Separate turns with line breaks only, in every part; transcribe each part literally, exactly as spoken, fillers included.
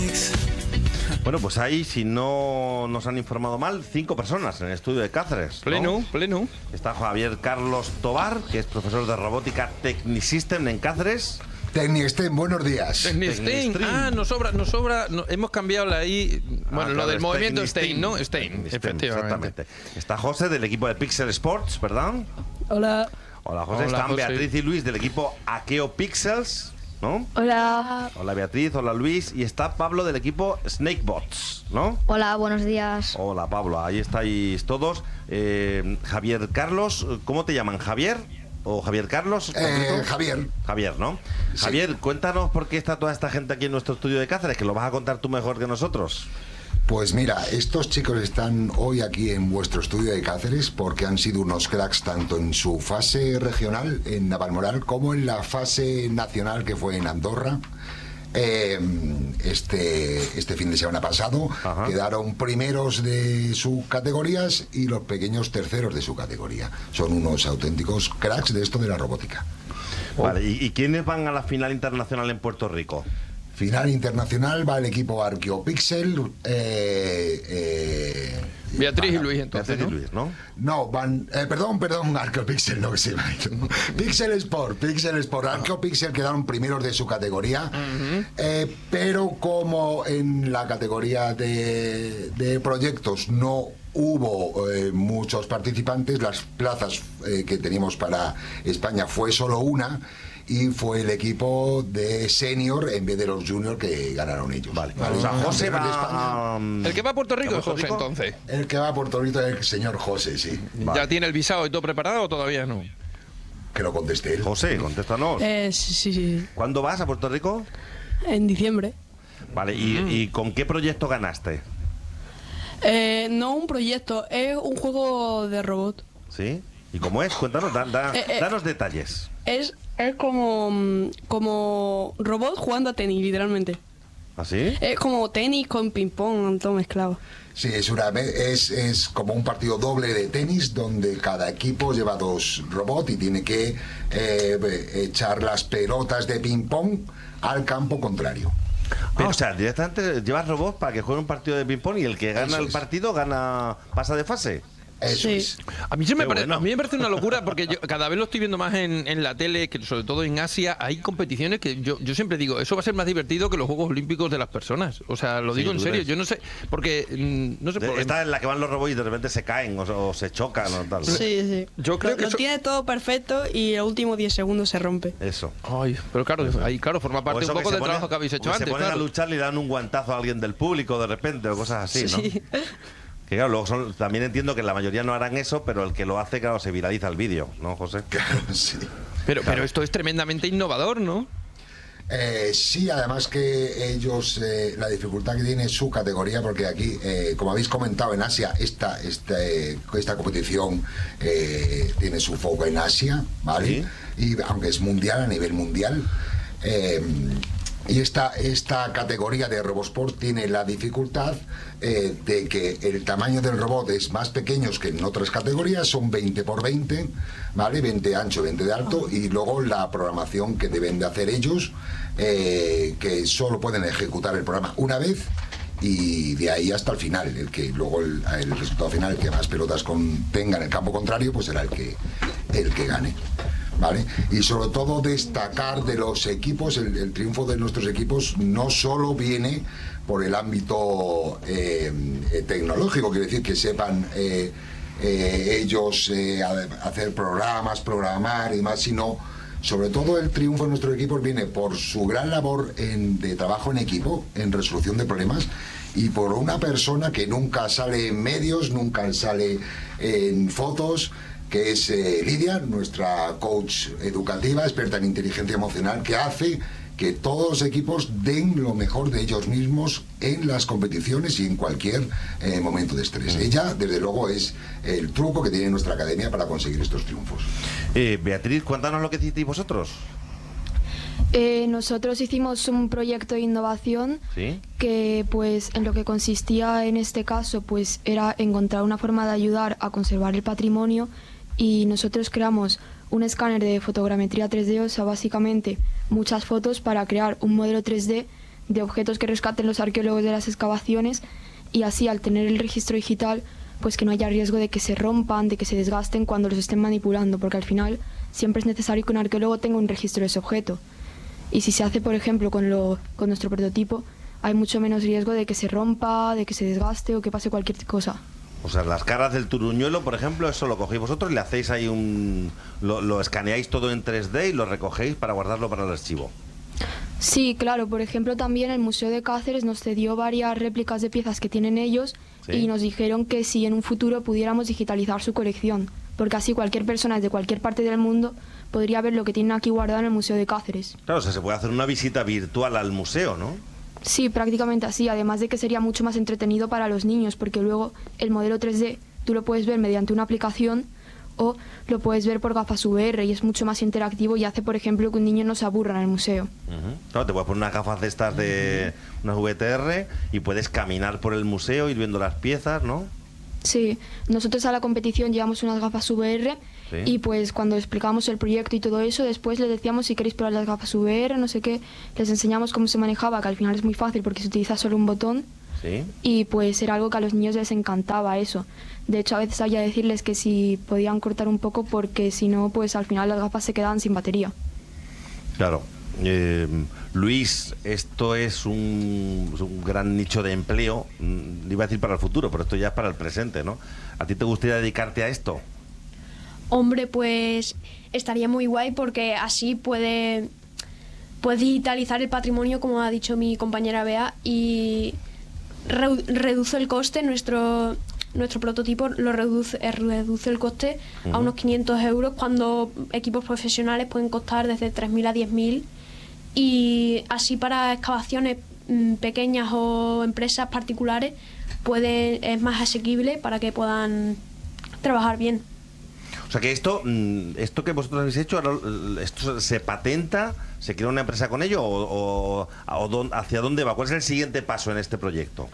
Mix.
Bueno, pues ahí, si no nos han informado mal, cinco personas en el estudio de Cáceres, ¿no?
Pleno, pleno.
Está Javier Carlos Tobar, que es profesor de robótica Technisystem en Cáceres.
Technisystem, buenos días.
Technisystem. Ah, nos sobra, nos sobra. No, hemos cambiado la I. Bueno,
Ah,
lo
claro,
del
es
movimiento
Technisystem.
Stein, ¿no? Stein,
Technisystem,
efectivamente.
exactamente. Está José del equipo de Pixel Sports, ¿verdad?
Hola.
Hola, José.
Hola,
Están
José.
Beatriz y Luis del equipo Akeo Pixels, ¿no?
Hola.
Hola, Beatriz. Hola, Luis. Y está Pablo del equipo Snakebots, ¿no?
Hola, buenos días.
Hola, Pablo. Ahí estáis todos. Eh, Javier Carlos, ¿cómo te llaman? ¿Javier? ¿O Javier Carlos?
Eh, Javier.
Javier, ¿no?
Sí.
Javier, cuéntanos por qué está toda esta gente aquí en nuestro estudio de Cáceres, que lo vas a contar tú mejor que nosotros.
Pues mira, estos chicos están hoy aquí en vuestro estudio de Cáceres porque han sido unos cracks tanto en su fase regional en Navalmoral como en la fase nacional que fue en Andorra. Eh, este, este fin de semana pasado
Ajá.
quedaron primeros de sus categorías y los pequeños terceros de su categoría. Son unos auténticos cracks de esto de la robótica.
Vale, ¿y, y quiénes van a la final internacional en Puerto Rico?
Final internacional va el equipo ArcheoPixel. Eh, eh,
Beatriz y
van a-
Luis, entonces,
Beatriz y
¿no?
Luis, ¿no?
No, van. Eh, perdón, perdón, ArcheoPixel, no que se me ha ido. Pixel Sport, Pixel Sport. ArcheoPixel quedaron primeros de su categoría, eh, pero como en la categoría de, de proyectos no hubo eh, muchos participantes, las plazas eh, que teníamos para España fue solo una. Y fue el equipo de senior en vez de los junior que ganaron ellos.
Vale.
¿Vale?
O sea, José
Campeones de España.
va... um,
El que va a Puerto Rico
¿A
es
Puerto
José,
Rico?
entonces.
El que va a Puerto Rico es el señor José, sí.
Vale.
¿Ya tiene el visado y todo preparado o todavía no?
Que lo conteste él.
José, contéstanos.
Eh, sí, sí, sí.
¿Cuándo vas a Puerto Rico?
En diciembre.
Vale, ¿y, y con qué proyecto ganaste?
Eh, no un proyecto, es un juego de robot.
¿Sí? ¿Y cómo es? Cuéntanos, da- da-
Eh, eh.
danos detalles.
Es, es como, mm, como robot jugando a tenis, literalmente.
¿Así?
Es como tenis con ping-pong, todo mezclado.
Sí, es, una, es, es como un partido doble de tenis donde cada equipo lleva dos robots y tiene que eh, echar las pelotas de ping-pong al campo contrario.
Ah, o sea, directamente llevas robots para que jueguen un partido de ping-pong y el que gana
Eso
el
es.
partido gana pasa de fase.
Eso
Sí.
es.
A mí, se me
Qué
pare-
bueno.
a mí me parece una locura porque yo cada vez lo estoy viendo más en, en la tele, que sobre todo en Asia hay competiciones que yo, yo siempre digo, eso va a ser más divertido que los Juegos Olímpicos de las personas. O sea, lo
Sí,
digo en
¿tú
serio,
crees?
yo no sé, porque mm, no sé por
Esta es la que van los robots y de repente se caen o, o se chocan o tal. ¿no?
Sí, sí.
Yo creo
lo,
que
lo
eso-
tiene todo perfecto y el último diez segundos se rompe.
Eso.
Ay, pero claro, ahí claro forma
O
parte
eso
un
que
poco
se
del
ponen-
trabajo que habéis hecho
o
antes.
Se ponen
claro.
a luchar y le dan un guantazo a alguien del público de repente o cosas así, ¿no?
Sí.
Que claro, luego son- también entiendo que la mayoría no harán eso, pero el que lo hace, claro, se viraliza el vídeo, ¿no, José?
Sí.
Pero,
Claro.
pero esto es tremendamente innovador, ¿no?
Eh, sí, además que ellos, eh, la dificultad que tiene su categoría, porque aquí, eh, como habéis comentado, en Asia, esta, este, esta competición eh, tiene su foco en Asia, ¿vale? Y aunque es mundial, a nivel mundial. eh, y esta, esta categoría de Robosport tiene la dificultad eh, de que el tamaño del robot es más pequeño que en otras categorías, son veinte por veinte, ¿vale? veinte ancho, veinte de alto, y luego la programación que deben de hacer ellos, eh, que solo pueden ejecutar el programa una vez y de ahí hasta el final, el que luego el, el resultado final, el que más pelotas con, tenga en el campo contrario, pues será el que, el que gane. ¿Vale? Y sobre todo destacar de los equipos, el, el triunfo de nuestros equipos no solo viene por el ámbito eh, eh, tecnológico, quiere decir que sepan eh, eh, ellos eh, a- hacer programas, programar y demás, sino sobre todo el triunfo de nuestros equipos viene por su gran labor en- de trabajo en equipo, en resolución de problemas, y por una persona que nunca sale en medios, nunca sale en fotos, que es eh, Lidia, nuestra coach educativa, experta en inteligencia emocional, que hace que todos los equipos den lo mejor de ellos mismos en las competiciones y en cualquier eh, momento de estrés. Ella, desde luego, es el truco que tiene nuestra academia para conseguir estos triunfos.
Eh, Beatriz, cuéntanos lo que hicisteis vosotros.
Eh, nosotros hicimos un proyecto de innovación
¿Sí?
que, pues, en lo que consistía en este caso, pues, era encontrar una forma de ayudar a conservar el patrimonio, y nosotros creamos un escáner de fotogrametría tres D, o sea, básicamente muchas fotos para crear un modelo tres D de objetos que rescaten los arqueólogos de las excavaciones, y así al tener el registro digital, pues que no haya riesgo de que se rompan, de que se desgasten cuando los estén manipulando, porque al final siempre es necesario que un arqueólogo tenga un registro de ese objeto. Y si se hace, por ejemplo, con, lo, con nuestro prototipo, hay mucho menos riesgo de que se rompa, de que se desgaste o que pase cualquier cosa.
O sea, las caras del turuñuelo, por ejemplo, eso lo cogéis vosotros y le hacéis ahí un... Lo, lo escaneáis todo en tres D y lo recogéis para guardarlo para el archivo.
Sí, claro. Por ejemplo, también el Museo de Cáceres nos cedió varias réplicas de piezas que tienen ellos, ¿sí? Y nos dijeron que si en un futuro pudiéramos digitalizar su colección, porque así cualquier persona desde cualquier parte del mundo podría ver lo que tienen aquí guardado en el Museo de Cáceres.
Claro, o sea, se puede hacer una visita virtual al museo, ¿no?
Sí, prácticamente así, además de que sería mucho más entretenido para los niños, porque luego el modelo tres D tú lo puedes ver mediante una aplicación o lo puedes ver por gafas V R y es mucho más interactivo y hace, por ejemplo, que un niño no se aburra en el museo.
Uh-huh. Claro, te puedes poner unas gafas de estas de unas V T R y puedes caminar por el museo, ir viendo las piezas, ¿no?
Sí, nosotros a la competición llevamos unas gafas V R, ¿sí? Y pues cuando explicamos el proyecto y todo eso, después les decíamos si queréis probar las gafas V R, no sé qué, les enseñamos cómo se manejaba, que al final es muy fácil porque se utiliza solo un botón.
¿Sí?
Y pues era algo que a los niños les encantaba eso. De hecho, a veces había que decirles que si podían cortar un poco porque si no, pues al final las gafas se quedaban sin batería.
Claro. Eh, Luis, esto es un, un gran nicho de empleo, le iba a decir para el futuro, pero esto ya es para el presente, ¿no? ¿A ti te gustaría dedicarte a esto?
Hombre, pues estaría muy guay porque así puede, puedes digitalizar el patrimonio, como ha dicho mi compañera Bea, y re, reduce el coste. Nuestro, nuestro prototipo lo reduce, reduce el coste uh-huh. a unos quinientos euros, cuando equipos profesionales pueden costar desde tres mil a diez mil. Y así para excavaciones mm, pequeñas o empresas particulares puede, es más asequible para que puedan trabajar bien.
O sea que esto esto que vosotros habéis hecho, ¿esto se patenta? ¿Se crea una empresa con ello? ¿O, o, o hacia dónde va? ¿Cuál es el siguiente paso en este proyecto?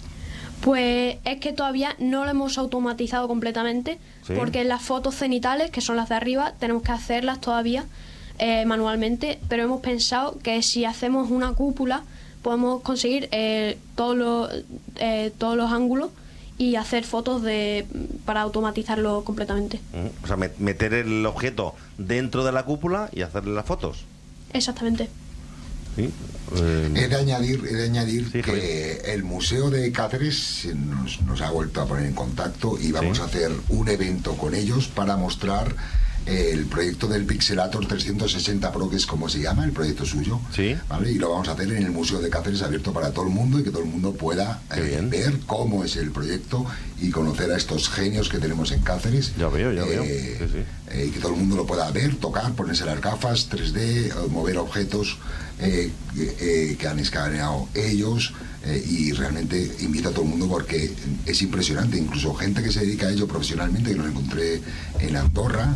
Pues es que todavía no lo hemos automatizado completamente, ¿sí? Porque las fotos cenitales, que son las de arriba, tenemos que hacerlas todavía Eh, manualmente, pero hemos pensado que si hacemos una cúpula podemos conseguir eh, todos los eh, todos los ángulos y hacer fotos de para automatizarlo completamente.
Uh-huh. O sea, met- meter el objeto dentro de la cúpula y hacerle las fotos.
Exactamente.
¿Sí? Eh...
He de añadir, he de añadir
sí,
que el Museo de Cáceres nos, nos ha vuelto a poner en contacto y vamos
¿Sí?
a hacer un evento con ellos para mostrar el proyecto del Pixelator trescientos sesenta Pro, que es como se llama, el proyecto suyo,
¿Sí?
¿vale? Y lo vamos a hacer en el Museo de Cáceres, abierto para todo el mundo y que todo el mundo pueda eh, ver cómo es el proyecto y conocer a estos genios que tenemos en Cáceres.
Ya veo, ya
eh,
veo. Sí, sí.
Eh, y que todo el mundo lo pueda ver, tocar, ponerse las gafas tres D, mover objetos eh, eh, que han escaneado ellos. Eh, y realmente invito a todo el mundo porque es impresionante, incluso gente que se dedica a ello profesionalmente, que los encontré en Andorra,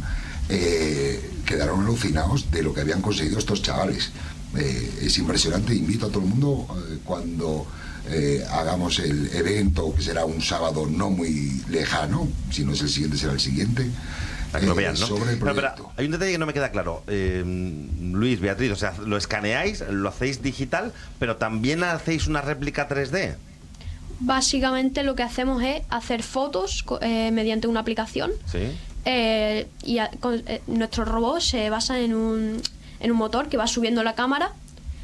eh, quedaron alucinados de lo que habían conseguido estos chavales. Eh, es impresionante, invito a todo el mundo eh, cuando eh, hagamos el evento, que será un sábado no muy lejano, si no es el siguiente será el siguiente.
Para que lo vean, ¿no?
Sobre el
pero,
proyecto.
pero hay un detalle que no me queda claro. Eh, Luis, Beatriz, o sea, lo escaneáis, lo hacéis digital, pero también hacéis una réplica tres D.
Básicamente lo que hacemos es hacer fotos eh, mediante una aplicación.
Sí.
Eh, y a, con, eh, nuestro robot se basa en un, en un motor que va subiendo la cámara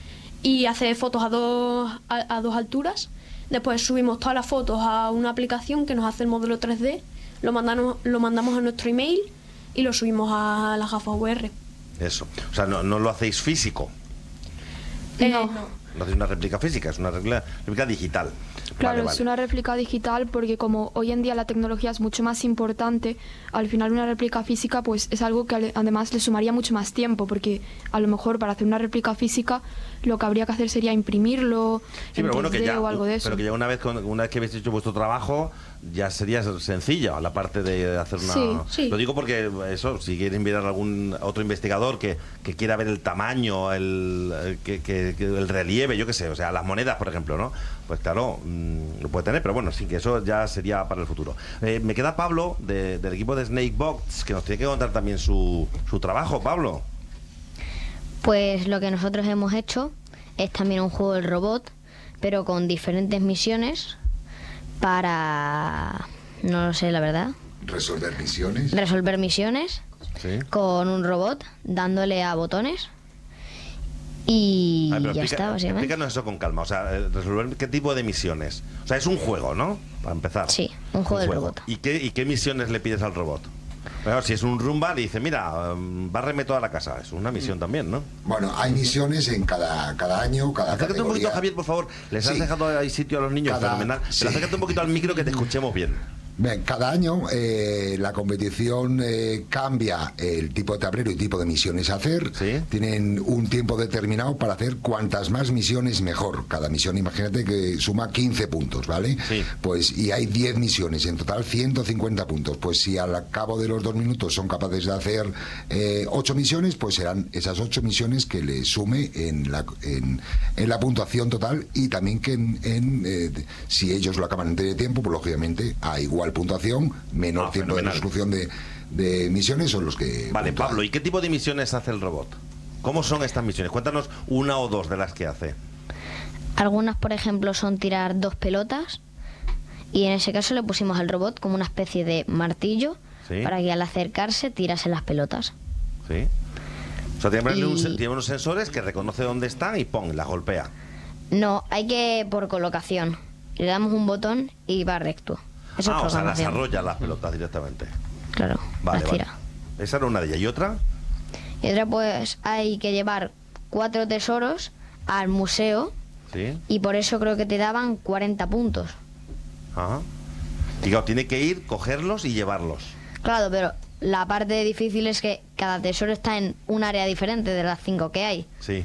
y hace fotos a dos, a, a dos alturas. Después subimos todas las fotos a una aplicación que nos hace el modelo tres D, lo mandamos, lo mandamos a nuestro email y lo subimos a las gafas V R.
Eso. O sea, no, no lo hacéis físico.
Eh,
No.
no.
No hacéis una réplica física, es una réplica, réplica digital.
Claro,
Vale, vale.
es una réplica digital porque como hoy en día la tecnología es mucho más importante, al final una réplica física pues es algo que ale- además le sumaría mucho más tiempo, porque a lo mejor para hacer una réplica física lo que habría que hacer sería imprimirlo
Sí,
en
pero bueno, que
tres D
ya,
o algo de eso.
pero que ya una vez, con- una vez que habéis hecho vuestro trabajo, ya sería sencilla la parte de hacer una...
Sí,
sí.
Lo digo porque eso, si quieres mirar a algún otro investigador que, que quiera ver el tamaño, el, el- que, que- que el relieve, yo qué sé, o sea, las monedas, por ejemplo, ¿no? Pues claro, mmm, lo puede tener, pero bueno, sí, que eso ya sería para el futuro. Eh, me queda Pablo, de- del equipo de Snakebox, que nos tiene que contar también su, su trabajo. Pablo.
Pues lo que nosotros hemos hecho es también un juego del robot, pero con diferentes misiones para... no lo sé, la verdad.
Resolver misiones.
Resolver misiones
Sí.
con un robot, dándole a botones. Y
Ay, pero
ya
explica-
está, básicamente.
Explícanos eso con calma. O sea, eh, resolver qué tipo de misiones. O sea, es un juego, ¿no? Para empezar.
Sí, un juego del robot.
¿Y qué, ¿Y qué misiones le pides al robot? Bueno, si es un Roomba, le dice, mira, um, bárreme toda la casa. Es una misión también, ¿no?
Bueno, hay misiones en cada, cada año, cada
Acércate un poquito,
categoría.
Javier, por favor. Les has
Sí.
dejado ahí sitio a los niños,
Cada-
fenomenal.
sí.
Pero acércate un poquito al micro que te escuchemos bien.
Bien, cada año eh, la competición eh, cambia el tipo de tablero y tipo de misiones a hacer.
Sí.
Tienen un tiempo determinado para hacer cuantas más misiones mejor. Cada misión, imagínate que suma quince puntos, ¿vale?
Sí.
Pues y hay diez misiones, en total ciento cincuenta puntos. Pues si al cabo de los dos minutos son capaces de hacer eh, ocho misiones, pues serán esas ocho misiones que le sume en la, en, en la puntuación total y también que en, en, eh, si ellos lo acaban antes de tiempo, pues lógicamente a igual puntuación, menor
Ah,
tiempo
fenomenal.
de resolución de, de misiones son los que...
Vale,
puntúan.
Pablo, ¿y qué tipo de misiones hace el robot? ¿Cómo son estas misiones? Cuéntanos una o dos de las que hace.
Algunas, por ejemplo, son tirar dos pelotas. Y en ese caso le pusimos al robot como una especie de martillo
Sí.
para que al acercarse tirase las pelotas.
¿Sí? O sea, tiene,
Y-
un sen- tiene unos sensores que reconoce dónde están y ¡pum! Las golpea.
No, hay que por colocación. Le damos un botón y va recto. Eso
Ah,
es
o sea, las
programación.
arrolla las pelotas directamente.
Claro,
Vale,
las
vale.
tira.
Esa era una de ellas. ¿Y otra?
Y otra, pues hay que llevar cuatro tesoros al museo
Sí.
y por eso creo que te daban cuarenta puntos.
Ajá. Y claro, tiene que ir, cogerlos y llevarlos.
Claro, pero la parte difícil es que cada tesoro está en un área diferente de las cinco que hay.
Sí.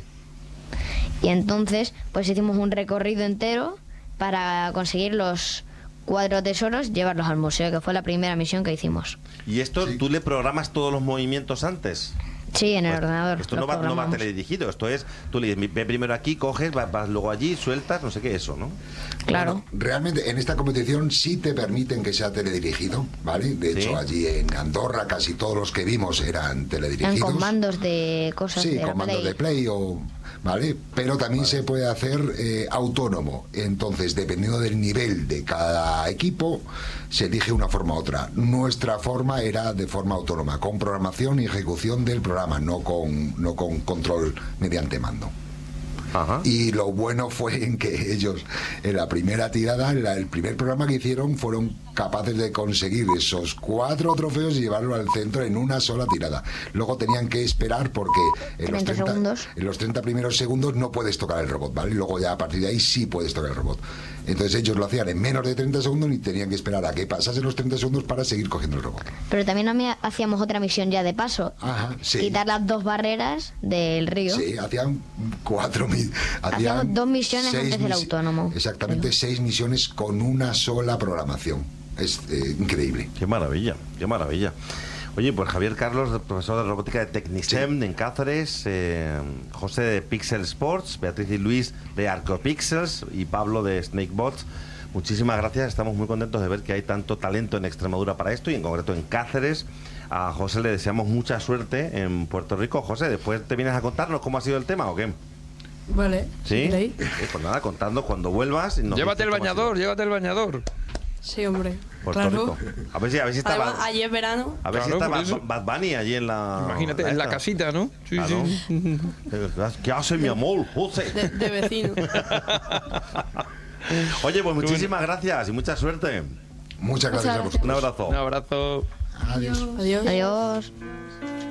Y entonces, pues hicimos un recorrido entero para conseguir los cuatro tesoros, llevarlos al museo, que fue la primera misión que hicimos.
¿Y esto
Sí.
tú le programas todos los movimientos antes?
Sí, en el
Pues,
ordenador.
Esto
los
no va, no va
programamos.
teledirigido. Esto es, tú le dices, ve primero aquí, coges, vas, vas luego allí, sueltas, no sé qué, eso, ¿no?
Claro.
Bueno, realmente en esta competición sí te permiten que sea teledirigido, ¿vale? De
Sí.
hecho, allí en Andorra casi todos los que vimos eran teledirigidos.
En comandos de cosas
Sí,
de la
comandos
Play.
de play o... ¿Vale? Pero también se puede hacer eh, autónomo. Entonces, dependiendo del nivel de cada equipo, se elige una forma u otra. Nuestra forma era de forma autónoma, con programación y ejecución del programa, no con, no con control mediante mando.
Ajá.
Y lo bueno fue en que ellos, en la primera tirada, en la- el primer programa que hicieron, fueron capaces de conseguir esos cuatro trofeos y llevarlo al centro en una sola tirada. Luego tenían que esperar porque en los,
treinta
treinta,
segundos.
en los treinta primeros segundos no puedes tocar el robot, ¿vale? Y luego ya a partir de ahí sí puedes tocar el robot. Entonces ellos lo hacían en menos de treinta segundos y tenían que esperar a que pasasen los treinta segundos para seguir cogiendo el robot.
Pero también a mí hacíamos otra misión ya de paso.
Ajá, sí.
Quitar las dos barreras del río.
Sí, hacían cuatro mi- hacían
Hacíamos dos misiones
seis
antes del
misi-
autónomo.
Exactamente,
Creo.
seis misiones con una sola programación. Es eh, increíble.
Qué maravilla, qué maravilla. Oye, pues Javier Carlos, profesor de robótica de Technisem en Cáceres, eh, José de Pixel Sports, Beatriz y Luis de Arcopixels y Pablo de SnakeBots. Muchísimas gracias, estamos muy contentos de ver que hay tanto talento en Extremadura para esto y en concreto en Cáceres. A José le deseamos mucha suerte en Puerto Rico. José, después te vienes a contarnos cómo ha sido el tema o qué.
Vale.
¿Sí?
¿Leí?
Eh, Pues nada, contando cuando vuelvas. y nos
Llévate
dices
el
cómo ha sido.
bañador, llévate el bañador.
Sí, hombre.
Puerto
claro.
Rico. A ver si, a ver si está,
Además,
Bad-
ayer verano.
a ver si
Claro,
está
por
Bad,
eso.
Bad Bunny allí en la.
Imagínate, en la
esta.
casita, ¿no? Sí,
Claro.
sí.
¿Qué hace mi amor, José?
De, de vecino.
Oye, pues muchísimas gracias y mucha suerte.
Muchas gracias a
gracias.
vosotros.
Un abrazo.
Un abrazo.
Adiós.
Adiós.
Adiós.